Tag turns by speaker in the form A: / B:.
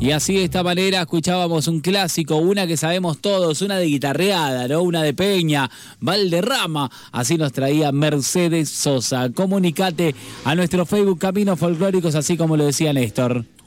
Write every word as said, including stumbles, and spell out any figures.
A: Y así de esta manera escuchábamos un clásico, una que sabemos todos, una de guitarreada, ¿no? Una de Peña, Valderrama. Así nos traía Mercedes Sosa. Comunicate a nuestro Facebook Caminos Folclóricos, así como lo decía Néstor.